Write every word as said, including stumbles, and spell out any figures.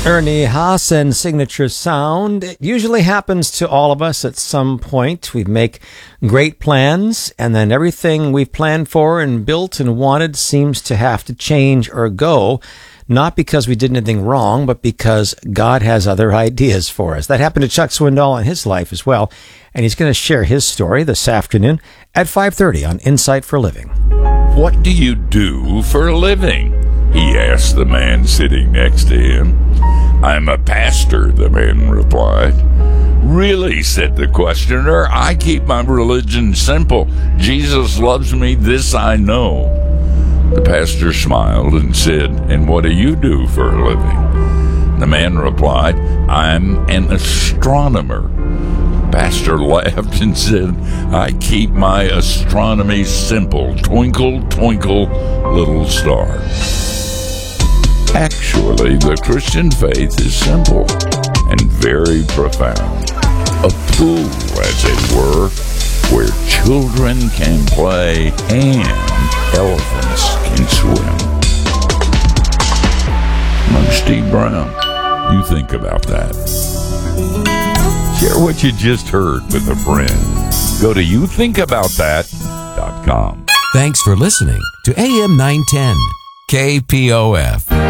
Ernie Haas and Signature Sound. It usually happens to all of us at some point. We make great plans, and then everything we've planned for and built and wanted seems to have to change or go, not because we did anything wrong, but because God has other ideas for us. That happened to Chuck Swindoll in his life as well, and he's going to share his story this afternoon at five thirty on Insight for Living. What do you do for a living? He asked the man sitting next to him. I'm a pastor, the man replied. Really, said the questioner, I keep my religion simple. Jesus loves me, this I know. The pastor smiled and said, and what do you do for a living? The man replied, I'm an astronomer. The pastor laughed and said, I keep my astronomy simple. Twinkle, twinkle, little star. Actually, the Christian faith is simple and very profound. A pool, as it were, where children can play and elephants can swim. I'm Steve Brown. You think about that. Share what you just heard with a friend. Go to you think about that dot com. Thanks for listening to A M nine ten K P O F.